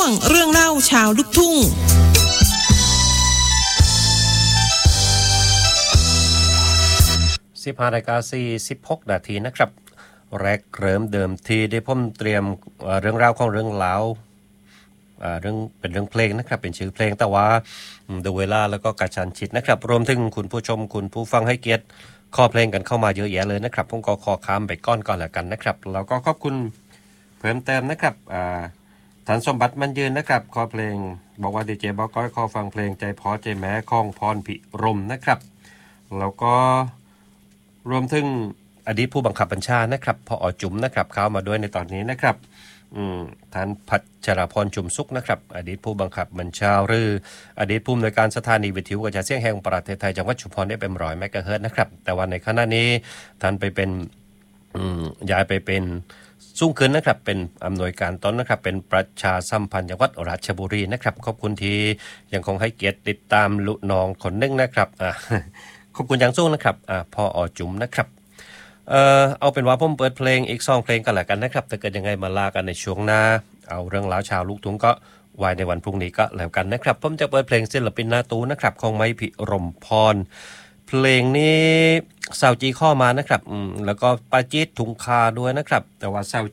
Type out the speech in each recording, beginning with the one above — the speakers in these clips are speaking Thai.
งเรื่องเล่าชาวลูกทุ่ง 15:46 นาทีนะครับแรกเริ่มเดิมทีได้ผมเตรียมเรื่องราวของเรื่องเล่าเรื่องเป็นเรื่องเพลงนะครับเป็นชื่อเพลงแต่ว่าดูเวลาแล้วก็กระชั้นชิดนะครับรวมถึงคุณผู้ชมคุณผู้ฟังให้เกียรติข้อเพลงกันเข้ามาเยอะแยะเลยนะครับผมก็ขอข้ามไปก่อนแล้วกันนะครับแล้วก็ขอบคุณเพิ่มเติมนะครับท่านสมบัติมันยืนนะครับข้อเพลงบอกว่าดีเจบอกก้อยขอฟังเพลงใจพอใจแม้ของพรพิรมนะครับแล้วก็รวมถึงอดีตผู้บังคับบัญชานะครับพอจุ๋มนะครับเข้ามาด้วยในตอนนี้นะครับท่านพัชรพรจุมสุขนะครับอดีตผู้บังคับบัญชาหรืออดีตผู้อำนวยการสถานีวิทยุกระจายเสียงแห่งประเทศไทยจังหวัดชุมพรได้เป็น100 เมกะเฮิรตซ์นะครับแต่ว่าในขณะนี้ท่านไปเป็นย้ายไปเป็นสูงขึ้นนะครับเป็นอำนวยการต้นนะครับเป็นประชาสัมพันธ์จังหวัดราชบุรีนะครับขอบคุณที่ยังคงให้เกียรติติดตามลุน้องคนนึงนะครับขอบคุณอย่างสูงนะครับพอจุ๋มนะครับเอาเป็นว่าผมเปิดเพลงอีก2เพลงกันแล้วกันนะครับถ้าเกิดยังไงมาลากันในช่วงหน้าเอาเรื่องราวชาวลูกทุ่งก็ไว้ในวันพรุ่งนี้ก็แล้วกันนะครับผมจะเปิดเพลงศิลปินหน้าตู้นะครับของไม้พิรมพรเพลงนี้ซาวจีข้อมานะครับแล้วก็ปาจิตถุงคาด้วยนะครับแต่ว่าซาว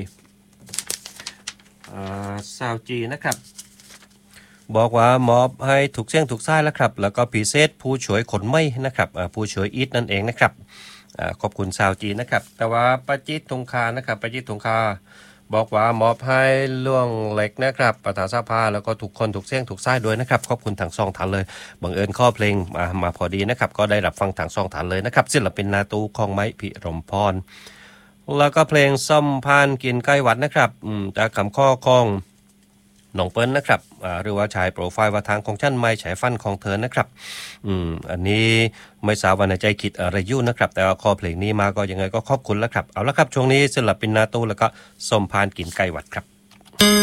จีนะครับบอกว่ามอบให้ถูกเสียงถูกซ้ายแล้วครับแล้วก็พิเศษผู้ช่วยขนไม้นะครับผู้ช่วยอีทนั่นเองนะครับขอบคุณชาวจีนนะครับแต่ว่าปาจิตถุงคานะครับปาจิตถุงคาบอกว่ามอบให้ล่วงเล็กนะครับประธานสภาแล้วก็ทุกคนถูกเสียงถูกซ้ายด้วยนะครับขอบคุณทั้ง2ท่านเลยบังเอิญข้อเพลงมาพอดีนะครับก็ได้รับฟังทั้ง2ท่านเลยนะครับศิลปินนาตูของไม้พิรมพรแล้วก็เพลงส้มพานกินใกล้วัดนะครับจากคำข้อของน้องเปิ้ลนะครับหรือว่าชายโปรไฟล์ว่าทางของชั้นไม่ฉายฟันของเธอนะครับอันนี้ไม่ทราบว่าในใจคิดอะไรอยู่นะครับแต่ว่าข้อเพลงนี้มาก็ยังไงก็ขอบคุณแล้วครับเอาละครับช่วงนี้ศิลปินนาตูแล้วก็ส้มพานกินใกล้วัดครับ